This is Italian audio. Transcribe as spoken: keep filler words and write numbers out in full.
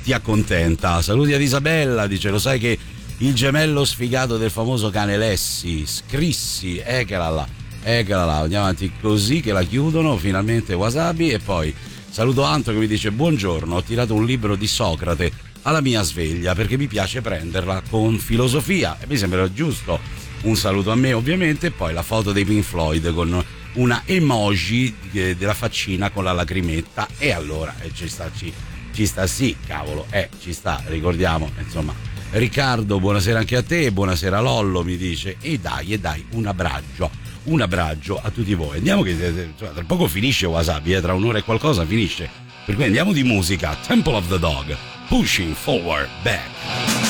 ti accontenta. Saluti ad Isabella, dice: lo sai che il gemello sfigato del famoso cane Lessi, Scrissi, eccola là, eccola là, andiamo avanti così che la chiudono finalmente Wasabi. E poi saluto Anto che mi dice: buongiorno, ho tirato un libro di Socrate alla mia sveglia perché mi piace prenderla con filosofia, e mi sembra giusto. Un saluto a me ovviamente. E poi la foto dei Pink Floyd con una emoji della faccina con la lacrimetta, e allora eh, ci sta, ci, ci sta sì, cavolo, eh, ci sta, ricordiamo, insomma. Riccardo, buonasera anche a te, buonasera Lollo, mi dice: e dai, e dai, un abbraccio, un abbraccio a tutti voi. Andiamo che tra poco finisce Wasabi, eh, tra un'ora e qualcosa finisce, per cui andiamo di musica. Temple of the Dog, Pushing Forward Back.